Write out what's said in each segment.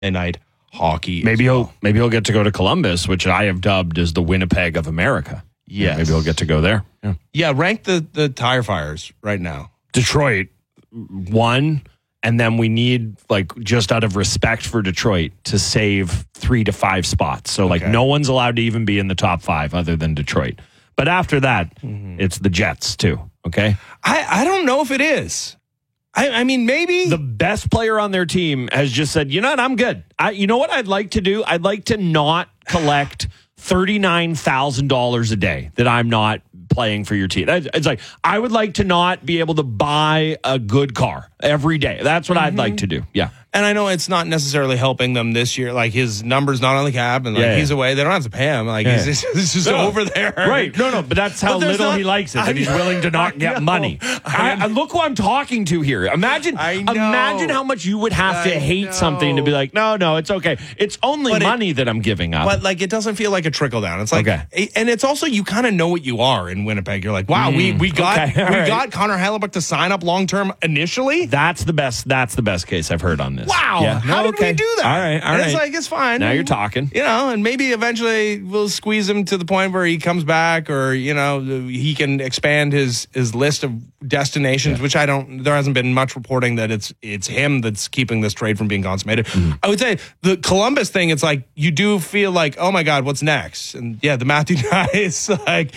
night hockey. Maybe he'll get to go to Columbus, which I have dubbed as the Winnipeg of America. Yes. Maybe he'll get to go there. Yeah, rank the tire fires right now. Detroit, 1, and then we need, like, just out of respect for Detroit, to save 3 to 5 spots. So, like, no one's allowed to even be in the top 5 other than Detroit. But after that, it's the Jets, too, okay? I don't know if it is. I mean, maybe. The best player on their team has just said, you know what, I'm good. You know what I'd like to do? I'd like to not collect $39,000 a day that I'm not playing for your team. It's like, I would like to not be able to buy a good car every day. That's what I'd like to do. Yeah. And I know it's not necessarily helping them this year. Like, his number's not on the cap, and like he's away. They don't have to pay him. Like, he's just over there. Right. No, but that's how little he likes it, that he's willing to not get money. Look who I'm talking to here. Imagine how much you would have to hate something to be like, no, it's okay. It's only money that I'm giving up. But, like, it doesn't feel like a trickle down. It's like, and it's also, you kind of know what you are in Winnipeg. You're like, wow, we got Connor Hellebuyck to sign up long term initially. That's the best case I've heard on this. Wow. Yeah. How did we do that? All right. It's like, it's fine. Now you're talking. You know, and maybe eventually we'll squeeze him to the point where he comes back, or, you know, he can expand his list of destinations, which there hasn't been much reporting that it's him that's keeping this trade from being consummated. I would say the Columbus thing, it's like, you do feel like, oh my God, what's next? And the Matthew Knies, like,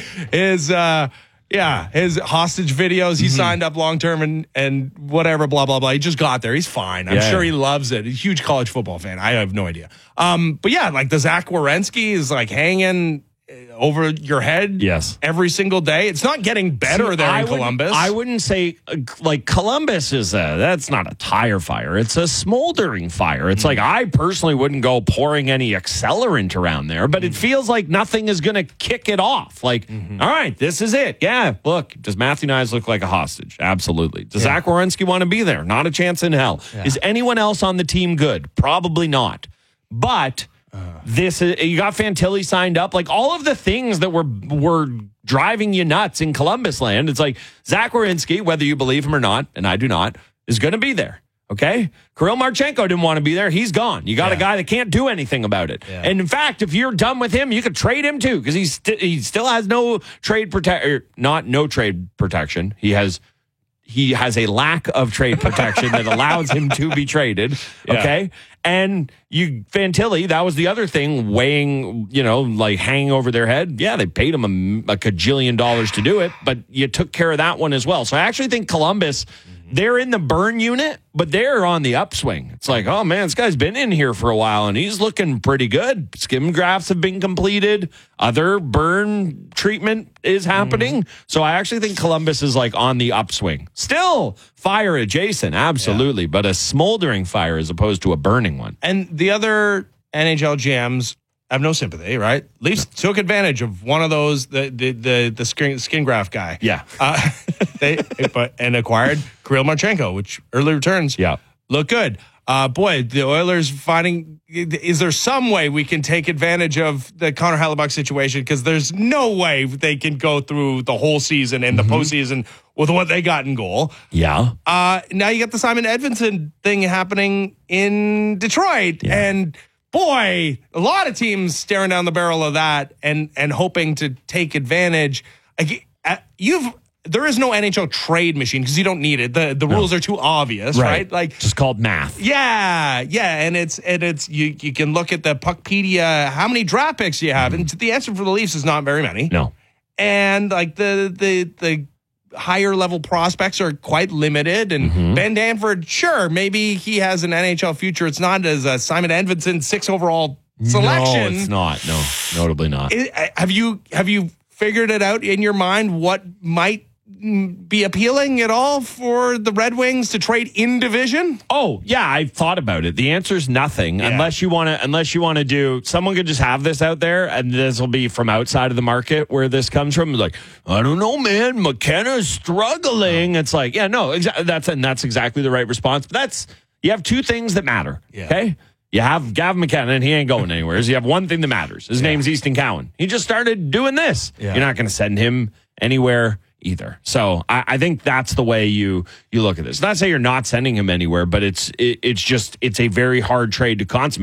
his hostage videos, he signed up long-term and whatever, blah, blah, blah. He just got there. He's fine. I'm sure he loves it. He's a huge college football fan. I have no idea. But yeah, like, the Zach Werenski is, like, hanging over your head every single day. It's not getting better in Columbus. I wouldn't say, like, Columbus is that's not a tire fire. It's a smoldering fire. It's like, I personally wouldn't go pouring any accelerant around there, but it feels like nothing is going to kick it off. Like, all right, this is it. Yeah, look, does Matthew Knies look like a hostage? Absolutely. Does Zach Werenski want to be there? Not a chance in hell. Is anyone else on the team good? Probably not. But you got Fantilli signed up, like, all of the things that were driving you nuts in Columbus land. It's like, Zach Werenski, whether you believe him or not, and I do not, is going to be there. Okay, Kirill Marchenko didn't want to be there. He's gone. You got a guy that can't do anything about it. And in fact, if you're done with him, you could trade him too, because he still has no trade trade protection. He has a lack of trade protection that allows him to be traded. Okay. And Fantilli, that was the other thing weighing, like, hanging over their head. Yeah, they paid him a cajillion dollars to do it, but you took care of that one as well. So I actually think Columbus, they're in the burn unit, but they're on the upswing. It's like, oh man, this guy's been in here for a while and he's looking pretty good. Skim grafts have been completed. Other burn treatment is happening. So I actually think Columbus is, like, on the upswing. Still fire adjacent, absolutely, but a smoldering fire as opposed to a burning one. And the other NHL GMs have no sympathy, right? Leafs took advantage of one of those, the skin graft guy. Yeah. And acquired Kirill Marchenko, which early returns look good. The Oilers is there some way we can take advantage of the Connor Hellebuyck situation? Because there's no way they can go through the whole season and the postseason with what they got in goal. Yeah. Now you got the Simon Edvinsson thing happening in Detroit. And boy, a lot of teams staring down the barrel of that and hoping to take advantage. There is no NHL trade machine because you don't need it. The rules are too obvious, right? Like, just called math. Yeah, and it's you can look at the Puckpedia, how many draft picks you have, and the answer for the Leafs is not very many. No, and like the higher level prospects are quite limited. And Ben Danford, sure, maybe he has an NHL future. It's not as a Simon Edvinsson 6th overall selection. No, it's not. No, notably not. Have you figured it out in your mind what might be appealing at all for the Red Wings to trade in division? Oh, yeah, I've thought about it. The answer is nothing unless you want to do, someone could just have this out there and this will be from outside of the market where this comes from. Like, I don't know, man, McKenna's struggling. It's like, yeah, no, that's exactly the right response. But you have two things that matter. Okay? You have Gavin McKenna, and he ain't going anywhere. You have one thing that matters. His name's Easton Cowan. He just started doing this. You're not going to send him anywhere either. So I think that's the way you look at this. Not to say you're not sending him anywhere, but it's a very hard trade to consummate.